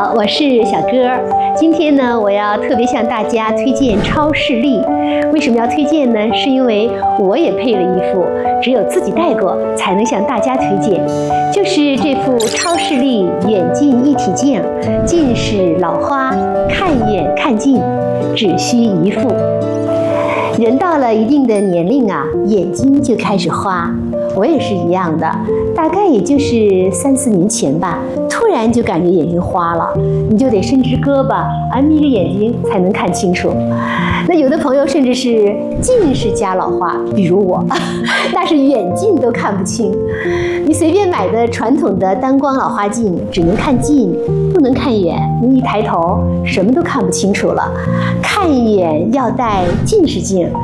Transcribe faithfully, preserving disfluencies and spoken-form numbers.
好，我是小歌儿。今天呢，我要特别向大家推荐超视力。为什么要推荐呢？是因为我也配了一副，只有自己戴过才能向大家推荐。就是这副超视力远近一体镜，近视老花，看远看近，只需一副。人到了一定的年龄啊，眼睛就开始花。我也是一样的，大概也就是三四年前吧，突然就感觉眼睛花了，你就得伸直胳膊，啊，眯着眼睛才能看清楚。那有的朋友甚至是近视加老花，比如我，那是远近都看不清。你随便买的传统的单光老花镜，只能看近，不能看远，你一抬头什么都看不清楚了。看远要戴近视镜，